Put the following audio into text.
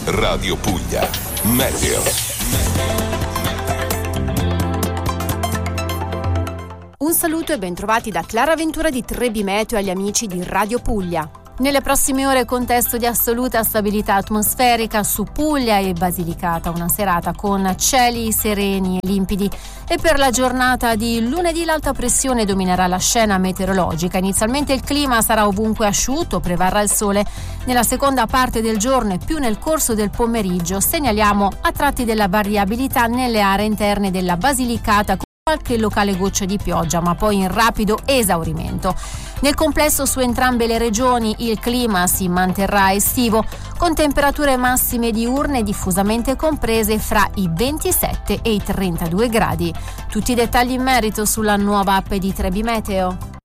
Radio Puglia. Meteo. Un saluto e bentrovati da Clara Ventura di Trebi Meteo agli amici di Radio Puglia. Nelle prossime ore contesto di assoluta stabilità atmosferica su Puglia e Basilicata, una serata con cieli sereni e limpidi, e per la giornata di lunedì l'alta pressione dominerà la scena meteorologica. Inizialmente il clima sarà ovunque asciutto, prevarrà il sole. Nella seconda parte del giorno e più nel corso del pomeriggio segnaliamo a tratti della variabilità nelle aree interne della Basilicata, qualche locale goccia di pioggia, ma poi in rapido esaurimento. Nel complesso su entrambe le regioni il clima si manterrà estivo, con temperature massime diurne diffusamente comprese fra i 27 e i 32 gradi. Tutti i dettagli in merito sulla nuova app di Trebi Meteo.